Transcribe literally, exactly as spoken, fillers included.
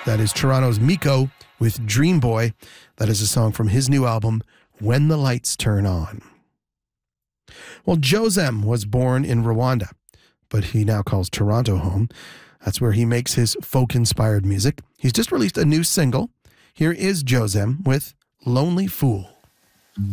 That is Toronto's Miko with Dream Boy. That is a song from his new album, When the Lights Turn On. Well, Josem was born in Rwanda, but he now calls Toronto home. That's where he makes his folk-inspired music. He's just released a new single. Here is Josem with Lonely Fool.